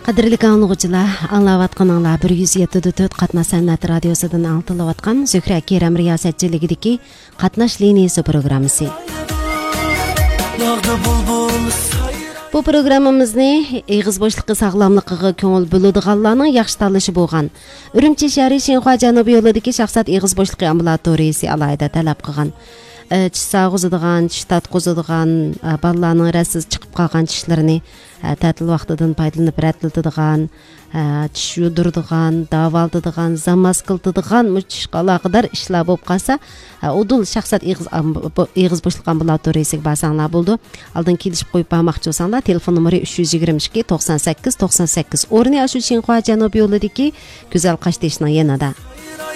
Qadrli anlıqçılar, anlayatqanlar 107.4 Qatnaş Sənət Radiosudan anlatılayotgan Zöhrə Kerem riyasetçiligideki Qatnaş Liniyası programması. Bu programımızı eğiz boşluqı sağlamlıqıga köngül bölüdiganlarning yaxshi tanlashi bo'lgan. Ürümçi şəhəri Şinxua Janubi yo'lidagi shaxsat eğiz boşluqi ambulatoriyasi alayda talab qilgan. Tish sağg'izadigan, tish tatqizadigan, balalarning rassiz chiqib qolgan tishlarini ta'til vaqtidan foydalanib ratladigan, tish yudiradigan, davoladigan, zamas qiladigan tishga aloqador ishlar bo'lib qolsa, udul shaxsat eğiz boşluq ambulatoriyasiga barsanglar bo'ldi. Oldin kelishib qo'yib bormoqchi bo'lsanglar, telefon nomeri 322 98 98. O'rni shu Şinxua Janubi yo'lidagi go'zal Qashteshning yanida.